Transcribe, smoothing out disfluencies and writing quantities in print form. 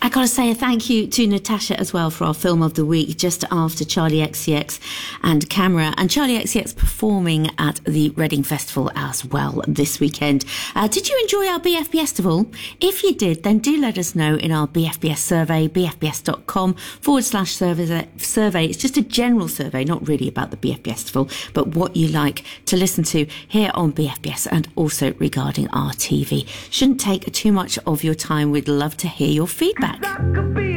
I got to say a thank you to Natasha as well for our film of the week, just after Charlie XCX and Camera, and Charlie XCX performing at the Reading Festival as well this weekend. Did you enjoy our BFBS festival? If you did, then do let us know in our BFBS survey, bfbs.com/survey. It's just a general survey, not really about the BFBS festival, but what you like to listen to here on BFBS and also regarding our TV. Shouldn't take too much of your time. We'd love to hear your feedback.